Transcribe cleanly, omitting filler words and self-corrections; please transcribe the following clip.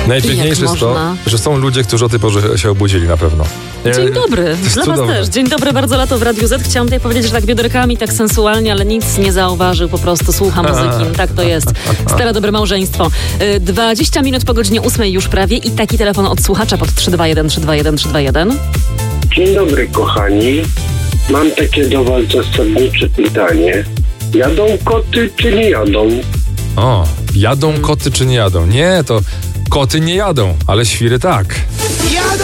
Najpiękniejsze jest to, że są ludzie, którzy o tej porze się obudzili na pewno. Dzień dobry, dla was też. Dzień dobry, bardzo lato w Radiu Z. Chciałam tutaj powiedzieć, że tak bioderkami, tak sensualnie, ale nic nie zauważył, po prostu słucha muzyki. Tak to jest. Stare dobre małżeństwo. 20 minut po godzinie 8 już prawie i taki telefon od słuchacza pod 321 321 321. Dzień dobry, kochani. Mam takie do was zasadnicze pytanie. Jadą koty czy nie jadą? O, jadą koty czy nie jadą? Nie, to koty nie jadą, ale świry tak. Jadą